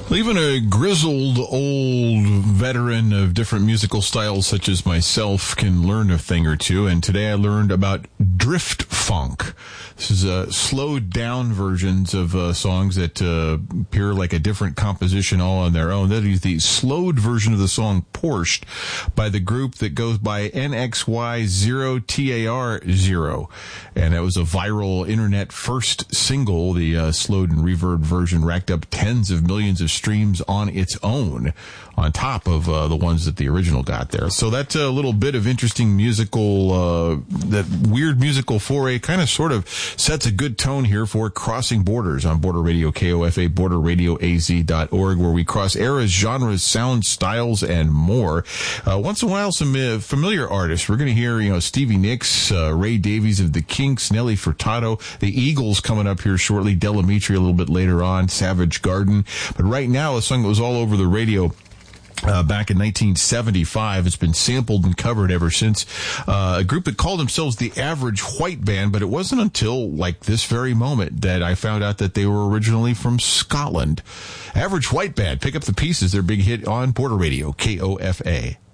Well, even a grizzled old veteran of different musical styles such as myself can learn a thing or two, and today I learned about drift funk. This is slowed down versions of songs that appear like a different composition all on their own. That is the slowed version of the song Porsche by the group that goes by NXY0TAR0. And that was a viral internet first single. The slowed and reverb version racked up tens of millions of streams on its own, on top of the ones that the original got there. So that's a little bit of interesting musical, that weird musical foray kind of sort of sets a good tone here for Crossing Borders on Border Radio KOFA, borderradioaz.org, where we cross eras, genres, sounds, styles, and more. Once in a while, some familiar artists. We're going to hear, Stevie Nicks, Ray Davies of the Kinks, Nelly Furtado, the Eagles coming up here shortly, Del Amitri a little bit later on, Savage Garden. But right now, a song that was all over the radio back in 1975. It's been sampled and covered ever since. A group that called themselves the Average White Band, but it wasn't until like this very moment that I found out that they were originally from Scotland. Average White Band, pick up the pieces. Their big hit on Border Radio, KOFA.